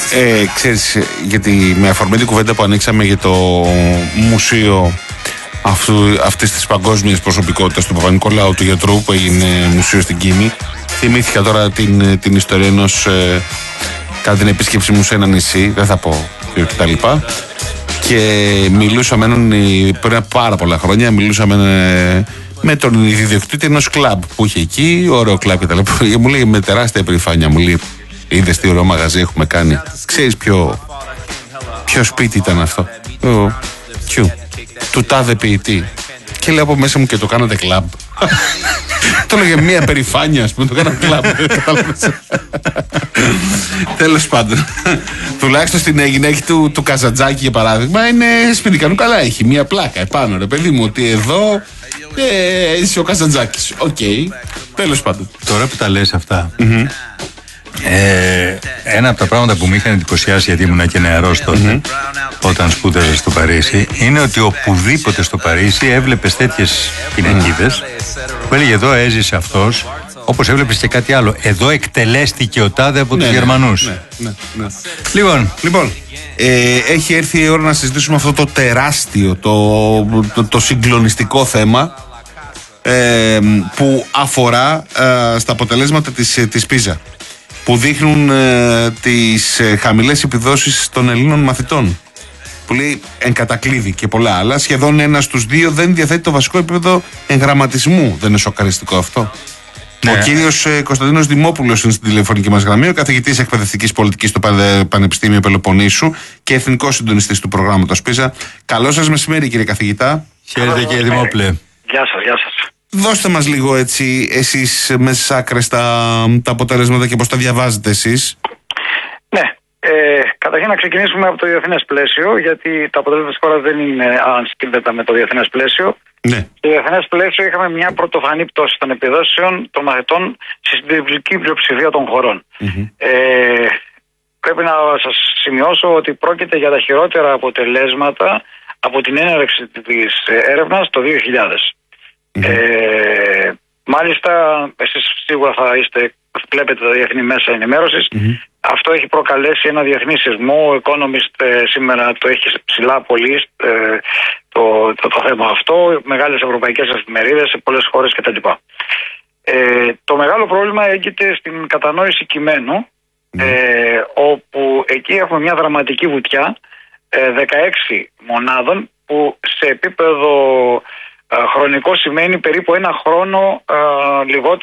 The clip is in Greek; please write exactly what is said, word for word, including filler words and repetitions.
Ε, ξέρεις, γιατί με αφορμή την κουβέντα που ανοίξαμε για το μουσείο αυτού, αυτής της παγκόσμιας προσωπικότητας του Παπα-Νικολάου, του γιατρού που έγινε μουσείο στην Κίνη, θυμήθηκα τώρα την, την ιστορία ενός ε, κατά την επίσκεψή μου σε ένα νησί, δεν θα πω ποιο κτλ. Και μιλούσα με έναν, πριν πάρα πολλά χρόνια, μιλούσα με, με τον ιδιοκτήτη ενός κλαμπ που είχε εκεί, ωραίο κλαμπ κτλ. Μου λέει με τεράστια περηφάνεια, μου λέει, είδες τι ωραίο μαγαζί έχουμε κάνει. Ξέρεις ποιο, ποιο σπίτι ήταν αυτό? Ο, ποιο? Του τάδε ποιητή. Και λέω από μέσα μου, και το κάνατε κλαμπ? Το έλεγε μια περηφάνεια, ας πούμε, το κάνατε κλαμπ. Τέλος πάντων, τουλάχιστον στην γυναίκα του, του Καζαντζάκη, για παράδειγμα, είναι σπιτικανού καλά. Έχει μια πλάκα επάνω, ρε παιδί μου, ότι εδώ ε, είσαι ο Καζαντζάκης. Οκ, okay. Τέλος πάντων. Τώρα που τα λες αυτά, mm-hmm. ε, ένα από τα πράγματα που με είχαν εντυπωσιάσει, γιατί ήμουν και νεαρός τότε, mm-hmm. όταν σπούδαζα στο Παρίσι, είναι ότι οπουδήποτε στο Παρίσι έβλεπες τέτοιες γυναικίδες mm. που έλεγε εδώ έζησε αυτός, όπως έβλεπες και κάτι άλλο. Εδώ εκτελέστηκε ο τάδε από ναι, τους Γερμανούς. Ναι, ναι, ναι. Λοιπόν, λοιπόν ε, έχει έρθει η ώρα να συζητήσουμε αυτό το τεράστιο, το, το, το συγκλονιστικό θέμα ε, που αφορά ε, στα αποτελέσματα της, της Πίζα, που δείχνουν ε, τις ε, χαμηλές επιδόσεις των Ελλήνων μαθητών. Που λέει εν κατακλείδη και πολλά άλλα. Σχεδόν ένας στους δύο δεν διαθέτει το βασικό επίπεδο εγγραμματισμού. Δεν είναι σοκαριστικό αυτό? Ναι. Ο κύριος ε, Κωνσταντίνος Δημόπουλος είναι στην τηλεφωνική μας γραμμή, ο καθηγητής εκπαιδευτικής πολιτικής στο Πανεπιστήμιο Πελοποννήσου και εθνικός συντονιστής του προγράμματος Πίζα. Καλό σας μεσημέρι, κύριε καθηγητά. Χαίρετε, κύριε Δημόπουλε. Γεια σας, γεια σας. Δώστε μας λίγο έτσι εσείς μέσα στις άκρες τα, τα αποτελέσματα και πώς τα διαβάζετε εσείς. Ναι, ε, καταρχήν να ξεκινήσουμε από το διεθνές πλαίσιο, γιατί τα αποτελέσματα της χώρας δεν είναι ανσύνδετα με το διεθνές πλαίσιο. Ναι. Στο διεθνές πλαίσιο είχαμε μια πρωτοφανή πτώση των επιδόσεων των μαθητών στη συντριπτική πλειοψηφία των χωρών. Mm-hmm. Ε, πρέπει να σας σημειώσω ότι πρόκειται για τα χειρότερα αποτελέσματα από την έναρξη της έρευνας το δύο χιλιάδες. Mm-hmm. Ε, μάλιστα, εσείς σίγουρα θα είστε, βλέπετε τα διεθνή μέσα ενημέρωσης. Mm-hmm. Αυτό έχει προκαλέσει ένα διεθνή σεισμό. Ο Economist ε, σήμερα το έχει ψηλά πολύ ε, το, το, το θέμα αυτό. Μεγάλες ευρωπαϊκές εφημερίδες σε πολλές χώρες κτλ. Ε, το μεγάλο πρόβλημα έγκυται στην κατανόηση κειμένου, mm-hmm. ε, όπου εκεί έχουμε μια δραματική βουτιά ε, δεκαέξι μονάδων, που σε επίπεδο χρονικό σημαίνει περίπου ένα χρόνο α, λιγότερο